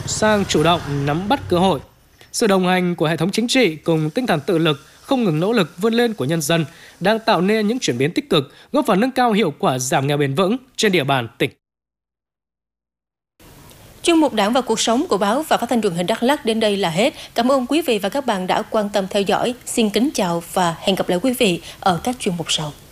sang chủ động nắm bắt cơ hội. Sự đồng hành của hệ thống chính trị cùng tinh thần tự lực, không ngừng nỗ lực vươn lên của nhân dân đang tạo nên những chuyển biến tích cực, góp phần nâng cao hiệu quả giảm nghèo bền vững trên địa bàn tỉnh. Chuyên mục Đảng và cuộc sống của báo và phát thanh truyền hình Đắk Lắk đến đây là hết. Cảm ơn quý vị và các bạn đã quan tâm theo dõi. Xin kính chào và hẹn gặp lại quý vị ở các chuyên mục sau.